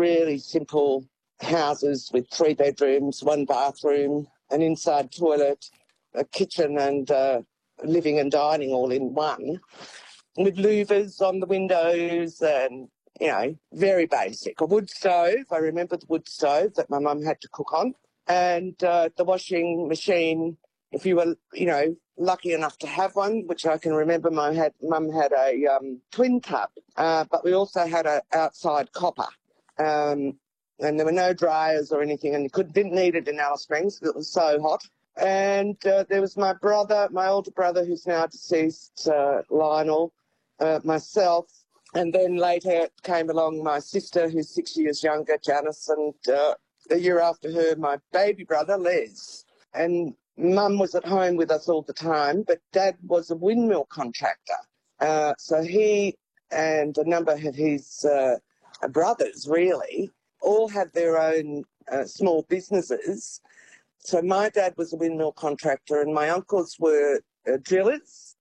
really simple houses with 3 bedrooms, 1 bathroom, an inside toilet, a kitchen and living and dining all in one, with louvers on the windows and, you know, very basic. A wood stove, I remember the wood stove that my mum had to cook on, and the washing machine, if you were, you know, lucky enough to have one, which I can remember mum had a twin tub, but we also had an outside copper. And there were no dryers or anything, and you didn't need it in Alice Springs because it was so hot. And there was my brother, my older brother, who's now deceased, Lionel, myself, and then later came along my sister, who's 6 years younger, Janice, and the year after her, my baby brother, Les. And Mum was at home with us all the time, but Dad was a windmill contractor. So he and a number of his brothers, really, all had their own small businesses. So my dad was a windmill contractor and my uncles were drillers,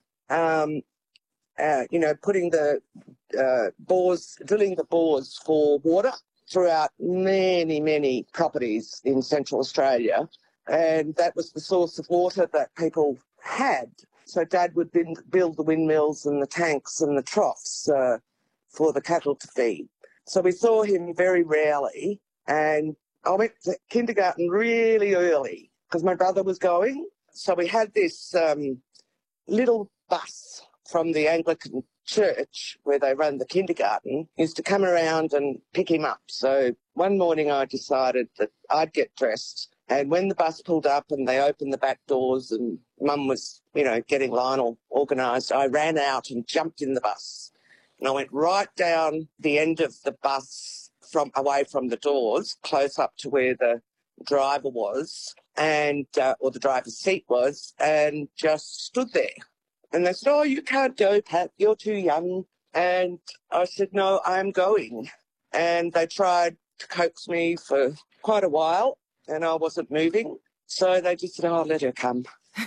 you know, putting the drilling the bores for water throughout many, many properties in Central Australia. And that was the source of water that people had. So Dad would build the windmills and the tanks and the troughs for the cattle to feed. So we saw him very rarely, and I went to kindergarten really early because my brother was going. So we had this little bus from the Anglican church where they run the kindergarten, used to come around and pick him up. So one morning I decided that I'd get dressed, and when the bus pulled up and they opened the back doors and Mum was, you know, getting Lionel organised, I ran out and jumped in the bus. And I went right down the end of the bus away from the doors, close up to where the driver was, and or the driver's seat was, and just stood there. And they said, "Oh, you can't go, Pat, you're too young." And I said, "No, I'm going." And they tried to coax me for quite a while, and I wasn't moving. So they just said, "Oh, let her come."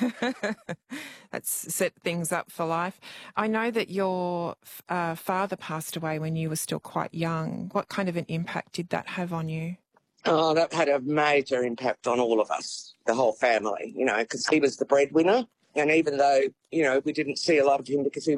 That's set things up for life. I know that your father passed away when you were still quite young. What kind of an impact did that have on you? Oh, that had a major impact on all of us, the whole family, you know, because he was the breadwinner. And even though, you know, we didn't see a lot of him because he